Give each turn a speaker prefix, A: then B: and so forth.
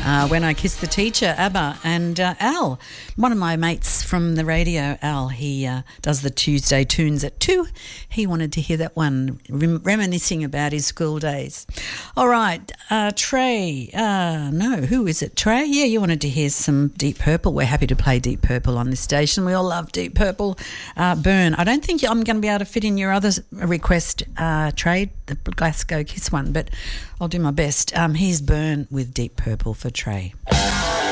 A: When I Kissed the Teacher, ABBA, and Al, one of my mates from the radio, Al, he does the Tuesday tunes at 2. He wanted to hear that one, reminiscing about his school days. All right, Trey, no, who is it? Trey? Yeah, you wanted to hear some Deep Purple. We're happy to play Deep Purple on this station. We all love Deep Purple. Burn. I don't think I'm going to be able to fit in your other request, Trey, the Glasgow Kiss one, but I'll do my best. Here's Burn with Deep Purple for Trey.